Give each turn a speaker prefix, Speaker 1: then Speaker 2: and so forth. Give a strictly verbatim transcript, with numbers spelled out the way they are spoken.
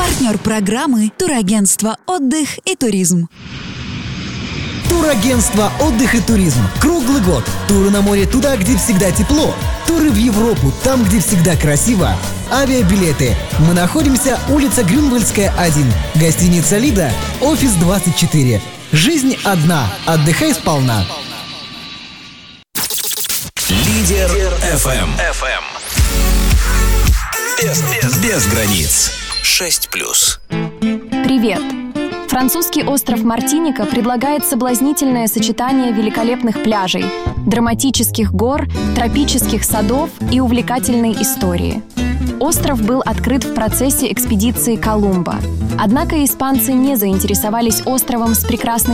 Speaker 1: Партнер программы «Турагентство «Отдых и туризм».
Speaker 2: Турагентство «Отдых и туризм». Круглый год. Туры на море туда, где всегда тепло. Туры в Европу, там, где всегда красиво. Авиабилеты. Мы находимся улица Грюнвальдская, один. Гостиница «Лида», офис двадцать четыре. Жизнь одна. Отдыхай сполна.
Speaker 3: Лидер эф эм. Без, без, без границ. шесть плюс.
Speaker 4: Привет! Французский остров Мартиника предлагает соблазнительное сочетание великолепных пляжей, драматических гор, тропических садов и увлекательной истории. Остров был открыт в процессе экспедиции Колумба. Однако испанцы не заинтересовались островом с прекрасной